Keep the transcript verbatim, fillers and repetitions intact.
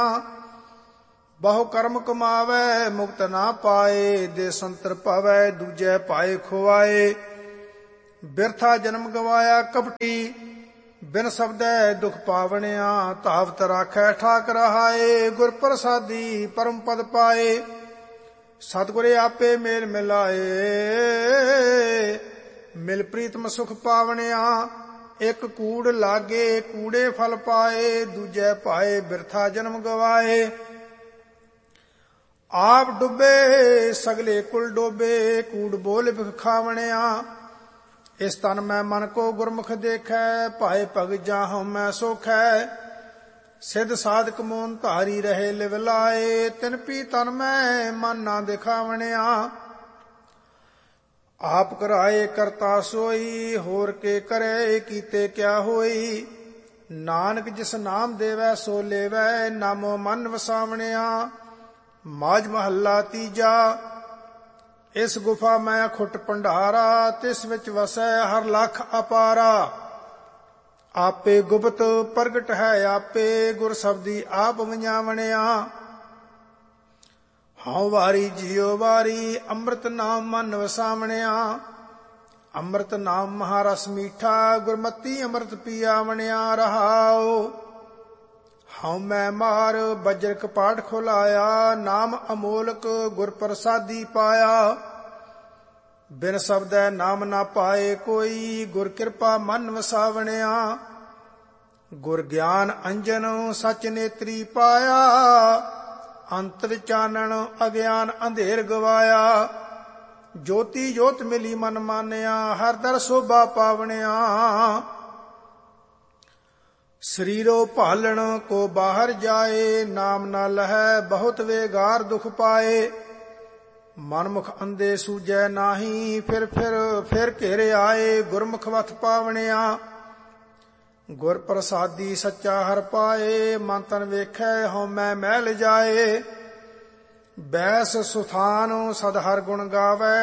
ਬਹੁ ਕਰਮ ਕਮਾਵੈ ਮੁਕਤ ਨਾ ਪਾਏ, ਦੇ ਸੰਤਰ ਪਵੈ ਦੂਜੈ ਪਾਏ ਖੁਆਏ। ਬਿਰਥਾ ਜਨਮ ਗਵਾਇਆ ਕਪਟੀ, ਬਿਨ ਸ਼ਬਦੈ ਦੁਖ ਪਾਵਣਿਆ, ਧਾਵਤ ਰਾਖੈ ਠਾਕ ਰਹਾਏ। ਗੁਰ ਪ੍ਰਸਾਦੀ ਪਰਮ ਪਦ ਪਾਏ, ਸਤਿਗੁਰੇ ਆਪੇ ਮੇਲ ਮਿਲਾਏ। ਮਿਲ ਪ੍ਰੀਤਮ ਸੁਖ ਪਾਵਣਿਆ, ਇੱਕ ਕੂੜ ਲਾਗੇ ਕੂੜੇ ਫਲ ਪਾਏ। ਦੂਜੈ ਪਾਏ ਬਿਰਥਾ ਜਨਮ ਗਵਾਏ, ਆਪ ਡੁੱਬੇ ਸਗਲੇ ਕੁਲ ਡੋਬੇ। ਕੂੜ ਬੋਲ ਬਿਖ ਖਾਵਣਿਆ, ਇਸ ਤਨ ਮੈਂ ਮਨ ਕੋ ਗੁਰਮੁਖ ਦੇਖੈ। ਭਾਏ ਭਗ ਜਾਹੁ ਮੈਂ ਸੋਖੈ, ਸਿਧ ਸਾਧਕ ਮੋਨ ਧਾਰੀ ਰਹੇ ਲਿਵ ਲਾਏ। ਤਿਨ ਪੀ ਤਨ ਮੈਂ ਮਨ ਨਾ ਦਿਖਾਵਣਿਆ, ਆਪ ਕਰਾਏ ਕਰਤਾ ਸੋਈ। ਹੋਰ ਕੇ ਕਰੇ ਕੀਤੇ ਕਿਆ ਹੋਈ, ਨਾਨਕ ਜਿਸ ਨਾਮ ਦੇਵੈ ਸੋ ਲੇਵੈ। ਨਾਮੋ ਮਨ ਵਸਾਵਣਿਆ, ਮਾਝ ਮਹੱਲਾ ਤੀਜਾ। ਇਸ ਗੁਫਾ ਮੈਂ ਖੁੱਟ ਭੰਡਾਰਾ, ਤਿਸ ਵਿੱਚ ਵਸੈ ਹਰ ਲਖ ਅਪਾਰਾ। ਆਪੇ ਗੁਪਤ ਪ੍ਰਗਟ ਹੈ ਆਪੇ, ਗੁਰ ਸ਼ਬਦੀ ਆਪ ਵੰਜਾਵਣਿਆ। ਹਉ ਵਾਰੀ ਜਿਉ ਵਾਰੀ, ਅੰਮ੍ਰਿਤ ਨਾਮ ਮਨ ਵਸਾਵਣਿਆ। ਅੰਮ੍ਰਿਤ ਨਾਮ ਮਹਾਰਸ ਮੀਠਾ, ਗੁਰਮਤੀ ਅੰਮ੍ਰਿਤ ਪੀਆਵਣਿਆ। ਰਹਾਉ ਹਉ ਮੈਂ ਮਾਰ ਬਜਰ ਕਪਾਟ ਖੁਲਾਇਆ, ਨਾਮ ਅਮੋਲਕ ਗੁਰ ਪ੍ਰਸਾਦੀ ਪਾਇਆ। ਬਿਨ ਸ਼ਬਦੈ ਨਾਮ ਨਾ ਪਾਏ ਕੋਈ, ਗੁਰ ਕਿਰਪਾ ਮਨ ਵਸਾਵਣਿਆ। ਗੁਰ ਗਿਆਨ ਅੰਜਨ ਸਚ ਨੇਤਰੀ ਪਾਇਆ, ਅੰਤਰ ਚਾਨਣ ਅਗਿਆਨ ਅੰਧੇਰ ਗਵਾਇਆ। ਜੋਤੀ ਜੋਤ ਮਿਲੀ ਮਨ ਮਾਨਿਆ, ਹਰ ਦਰ ਸੋਭਾ ਪਾਵਣਿਆ। ਸਰੀਰੋ ਭਾਲਣ ਕੋ ਬਾਹਰ ਜਾਏ, ਨਾਮ ਨਾ ਲਹੈ ਬਹੁਤ ਵੇਗਾਰ ਦੁਖ ਪਾਏ। ਮਨਮੁਖ ਅੰਧੇ ਸੂਝੈ ਨਾਹੀ, ਫਿਰ ਫਿਰ ਫਿਰ ਘੇਰੇ ਆਏ। ਗੁਰਮੁਖ ਵਥ ਪਾਵਣਿਆ, ਗੁਰ ਪ੍ਰਸਾਦੀ ਸੱਚਾ ਹਰ ਪਾਏ। ਮਨ ਤਨ ਵੇਖੈ ਹਉ ਮੈਂ ਮਹਿਲ ਜਾਏ, ਬੈਸ ਸੁਥਾਨ ਸਦ ਹਰ ਗੁਣ ਗਾਵੈ।